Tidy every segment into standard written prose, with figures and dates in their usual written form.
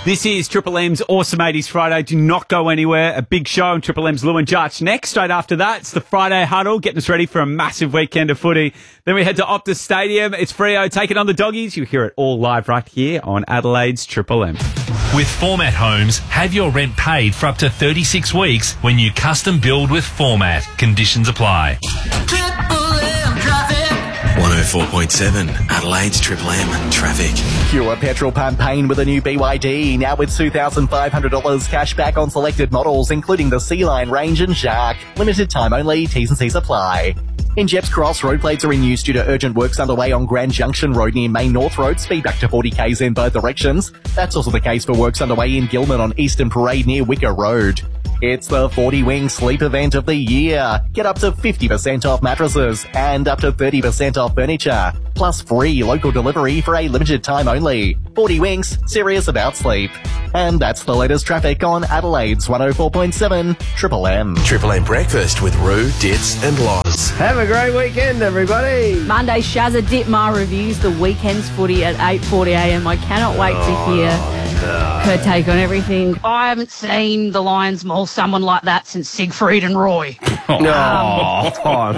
This is Triple M's Awesome 80s Friday. Do not go anywhere. A big show on Triple M's Lou and Judge. Next, straight after that, it's the Friday Huddle, getting us ready for a massive weekend of footy. Then we head to Optus Stadium. It's Freo taking on the Doggies. You hear it all live right here on Adelaide's Triple M. With Format Homes, have your rent paid for up to 36 weeks when you custom build with Format. Conditions apply. 104.7 Adelaide's Triple M traffic. Pure petrol pump pain with a new BYD, now with $2,500 cash back on selected models, including the Sea-Line range and Shark. Limited time only, T's and C's apply. In Jeps Cross, road plates are in use due to urgent works underway on Grand Junction Road near Main North Road. Speed back to 40 k's in both directions. That's also the case for works underway in Gilman on Eastern Parade near Wicker Road. It's the 40 Wing Sleep Event of the year. Get up to 50% off mattresses and up to 30% off furniture. Plus free local delivery for a limited time only. 40 Wings, serious about sleep. And that's the latest traffic on Adelaide's 104.7 Triple M. Triple M breakfast with Roo, Ditz and Loz. Have a great weekend, everybody. Monday, Shazza Ditmar reviews the weekend's footy at 8:40am. I cannot wait to hear her take on everything. I haven't seen the Lions maul someone like that since Siegfried and Roy. No.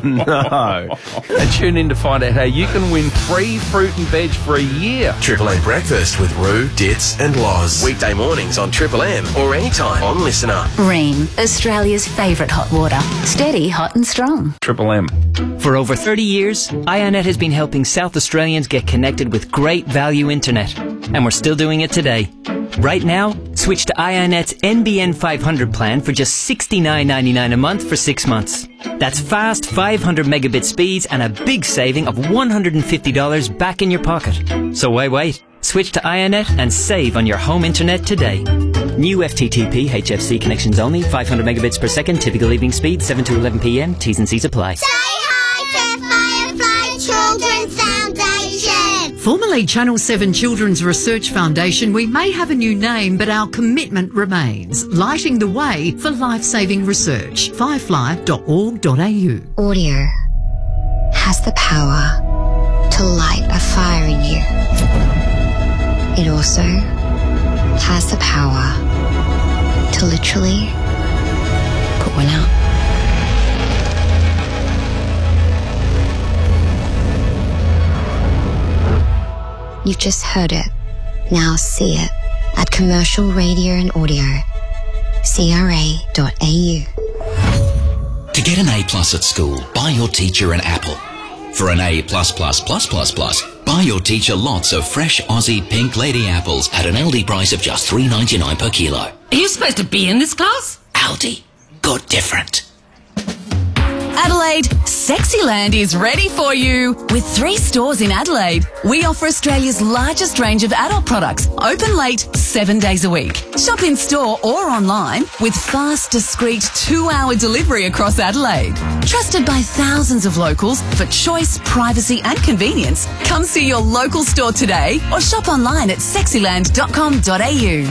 And tune in to find out how you can win free fruit and veg for a year. Triple M breakfast with Roo, Ditz and Loz. Weekday mornings on Triple M or anytime on Listener. Ream, Australia's favourite hot water. Steady, hot and strong. Triple M. For over 30 years, IONET has been helping South Australians get connected with great value internet. And we're still doing it today. Right now, switch to IONET's NBN 500 plan for just $69.99 a month for 6 months. That's fast 500 megabit speeds and a big saving of $150 back in your pocket. So why wait? Switch to IONET and save on your home internet today. New FTTP HFC connections only, 500 megabits per second, typical evening speed, 7 to 11 p.m. T's and C's apply. Say hi to Firefly Children's Foundation. Formerly Channel 7 Children's Research Foundation, we may have a new name, but our commitment remains, lighting the way for life-saving research. Firefly.org.au. Audio has the power to light a fire in you. It also has the power to literally put one out. You've just heard it. Now see it at Commercial Radio and Audio. CRA.au. To get an A+ at school, buy your teacher an apple. For an A+++++, buy your teacher lots of fresh Aussie Pink Lady apples at an Aldi price of just $3.99 per kilo. Are you supposed to be in this class? Aldi. Good different. Adelaide, Sexyland is ready for you. With 3 stores in Adelaide, we offer Australia's largest range of adult products, open late 7 days a week. Shop in store or online with fast, discreet 2-hour delivery across Adelaide. Trusted by thousands of locals for choice, privacy and convenience. Come see your local store today or shop online at sexyland.com.au.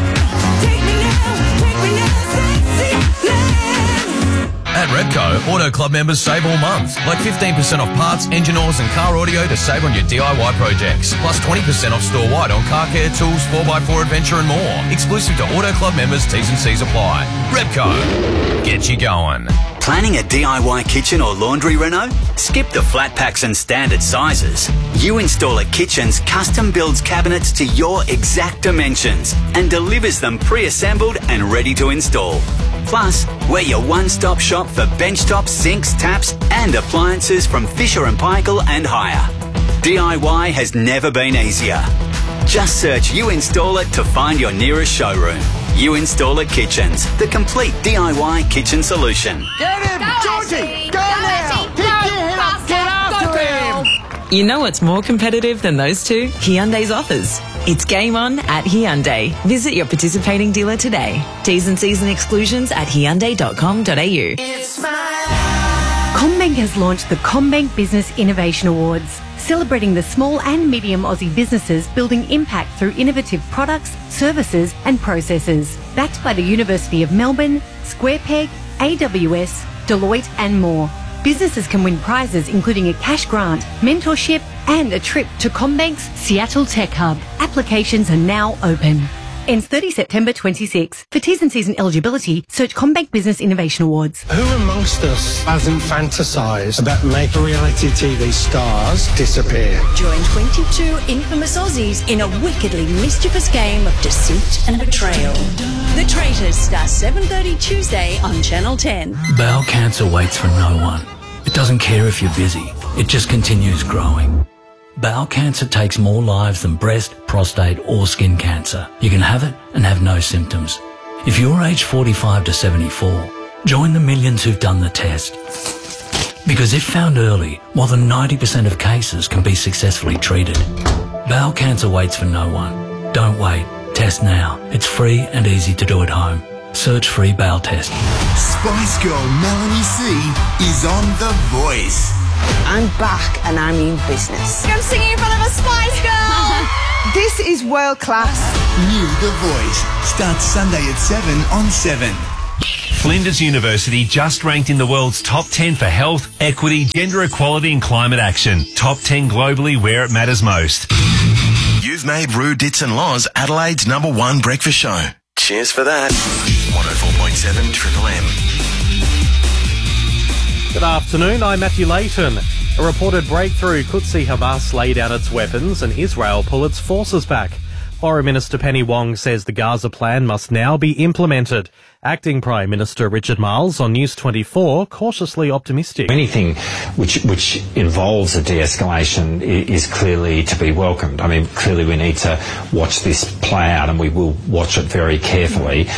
At Repco, Auto Club members save all month. Like 15% off parts, engine oils and car audio to save on your DIY projects. Plus 20% off store-wide on car care, tools, 4x4 adventure and more. Exclusive to Auto Club members, T's and C's apply. Repco. Get you going. Planning a DIY kitchen or laundry reno? Skip the flat packs and standard sizes. You Installer Kitchens custom builds cabinets to your exact dimensions and delivers them pre-assembled and ready to install. Plus, we're your one-stop shop for benchtops, sinks, taps and appliances from Fisher & Paykel and higher. DIY has never been easier. Just search You Install It to find your nearest showroom. You Installer Kitchens, the complete DIY kitchen solution. Get him! Georgie! Go now! Pick him up! Get after him! You know what's more competitive than those two? Hyundai's offers. It's game on at Hyundai. Visit your participating dealer today. T's and C's and exclusions at hyundai.com.au. CommBank has launched the CommBank Business Innovation Awards, celebrating the small and medium Aussie businesses building impact through innovative products, services and processes. Backed by the University of Melbourne, SquarePeg, AWS, Deloitte and more. Businesses can win prizes including a cash grant, mentorship and a trip to CommBank's Seattle Tech Hub. Applications are now open. Ends 30 September 26. For T's and C's and eligibility, search CommBank Business Innovation Awards. Who amongst us hasn't fantasised about making reality TV stars disappear? Join 22 infamous Aussies in a wickedly mischievous game of deceit and betrayal. The Traitors starts 7:30 Tuesday on Channel 10. Bowel cancer waits for no one. It doesn't care if you're busy. It just continues growing. Bowel cancer takes more lives than breast, prostate or skin cancer. You can have it and have no symptoms. If you're aged 45 to 74, join the millions who've done the test. Because if found early, more than 90% of cases can be successfully treated. Bowel cancer waits for no one. Don't wait. Test now. It's free and easy to do at home. Search free bowel test. Spice Girl Melanie C is on The Voice. I'm back and I mean business. I'm singing in front of a Spice Girl. This is world class. New The Voice starts Sunday at 7 on 7. Flinders University just ranked in the world's top 10 for health, equity, gender equality and climate action. Top 10 globally where it matters most. You've made Roo, Dits and Loz Adelaide's #1 breakfast show. Cheers for that. 104.7 Triple M. Good afternoon, I'm Matthew Layton. A reported breakthrough could see Hamas lay down its weapons and Israel pull its forces back. Foreign Minister Penny Wong says the Gaza plan must now be implemented. Acting Prime Minister Richard Marles on News 24 cautiously optimistic. Anything which involves a de-escalation is clearly to be welcomed. I mean, clearly we need to watch this play out and we will watch it very carefully.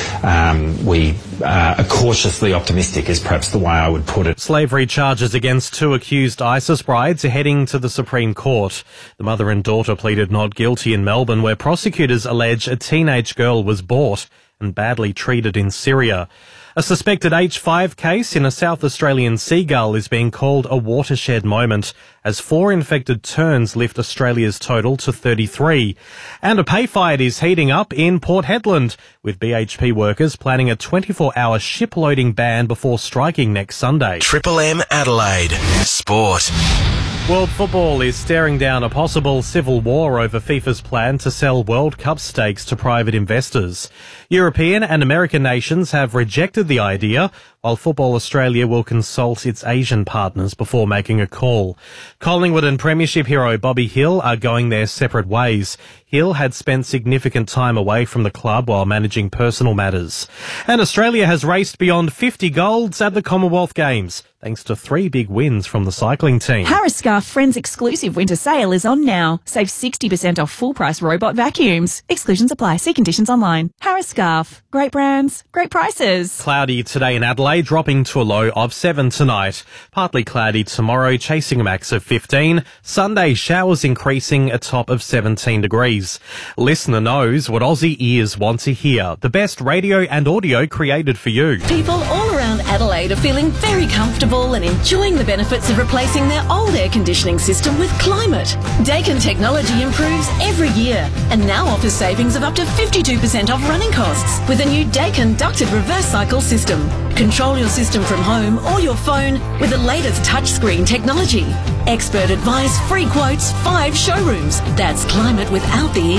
We are cautiously optimistic is perhaps the way I would put it. Slavery charges against 2 accused ISIS brides are heading to the Supreme Court. The mother and daughter pleaded not guilty in Melbourne, where prosecutors allege a teenage girl was bought and badly treated in Syria. A suspected H5 case in a South Australian seagull is being called a watershed moment as 4 infected terns lift Australia's total to 33. And a pay fight is heating up in Port Hedland, with BHP workers planning a 24-hour ship loading ban before striking next Sunday. Triple M Adelaide. Sport. World football is staring down a possible civil war over FIFA's plan to sell World Cup stakes to private investors. European and American nations have rejected the idea, while Football Australia will consult its Asian partners before making a call. Collingwood and Premiership hero Bobby Hill are going their separate ways. Hill had spent significant time away from the club while managing personal matters. And Australia has raced beyond 50 golds at the Commonwealth Games, thanks to 3 big wins from the cycling team. Harris Scarf Friends exclusive winter sale is on now. Save 60% off full price robot vacuums. Exclusions apply. See conditions online. Harris Scarf. Great brands, great prices. Cloudy today in Adelaide, dropping to a low of 7 tonight. Partly cloudy tomorrow, chasing a max of 15. Sunday, showers increasing, a top of 17 degrees. Listener knows what Aussie ears want to hear. The best radio and audio created for you. People all around Adelaide are feeling very comfortable and enjoying the benefits of replacing their old air conditioning system with Climate. Daikin technology improves every year and now offers savings of up to 52% off running costs with a new Daikin ducted reverse cycle system. Control your system from home or your phone with the latest touchscreen technology. Expert advice, free quotes, 5 showrooms. That's Climate without the